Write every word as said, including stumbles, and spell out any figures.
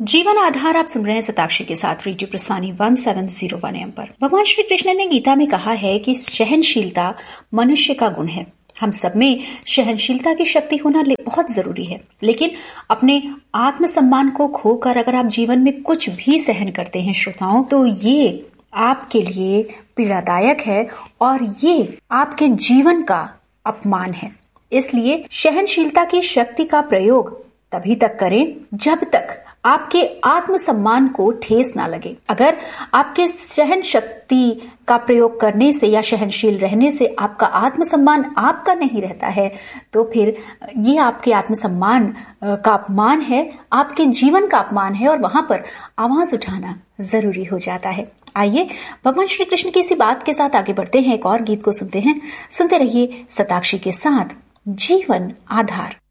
जीवन आधार आप सुन रहे हैं सताक्षी के साथ radio प्रस्थानी one seven zero one M पर। भगवान श्री कृष्ण ने गीता में कहा है कि सहनशीलता मनुष्य का गुण है। हम सब में सहनशीलता की शक्ति होना बहुत जरूरी है, लेकिन अपने आत्मसम्मान को खोकर अगर आप जीवन में कुछ भी सहन करते हैं श्रोताओं, तो ये आपके लिए पीड़ादायक है और ये आपके जीवन का अपमान है। इसलिए सहनशीलता की शक्ति का प्रयोग तभी तक करें जब तक आपके आत्मसम्मान को ठेस ना लगे। अगर आपके सहन शक्ति का प्रयोग करने से या सहनशील रहने से आपका आत्मसम्मान आपका नहीं रहता है, तो फिर ये आपके आत्मसम्मान का अपमान है, आपके जीवन का अपमान है और वहां पर आवाज उठाना जरूरी हो जाता है। आइए भगवान श्री कृष्ण की इसी बात के साथ आगे बढ़ते हैं, एक और गीत को सुनते हैं। सुनते रहिए सताक्षी के साथ जीवन आधार।